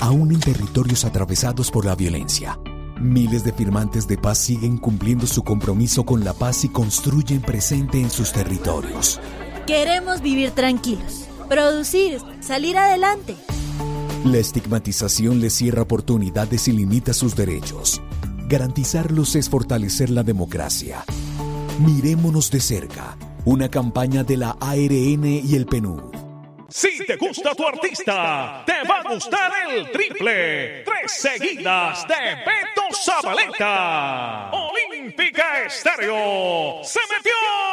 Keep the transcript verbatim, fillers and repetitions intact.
aún en territorios atravesados por la violencia. Miles de firmantes de paz siguen cumpliendo su compromiso con la paz y construyen presente en sus territorios. Queremos vivir tranquilos, producir, salir adelante. La estigmatización les cierra oportunidades y limita sus derechos. Garantizarlos es fortalecer la democracia. Mirémonos de cerca. Una campaña de la A R N y el P N U D. Si te gusta tu artista, te va a gustar el triple. Tres seguidas de Beto Zabaleta. Olímpica Estéreo. Se metió.